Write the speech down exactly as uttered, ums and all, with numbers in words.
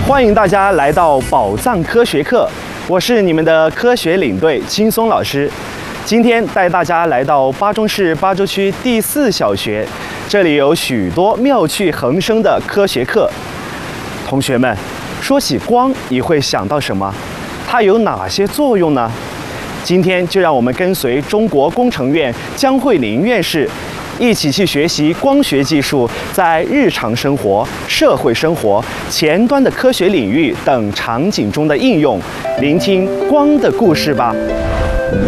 欢迎大家来到宝藏科学课，我是你们的科学领队轻松老师。今天带大家来到巴中市巴州区第四小学，这里有许多妙趣横生的科学课。同学们，说起光，你会想到什么？它有哪些作用呢？今天就让我们跟随中国工程院江慧玲院士，一起去学习光学技术在日常生活、社会生活、前端的科学领域等场景中的应用，聆听光的故事吧。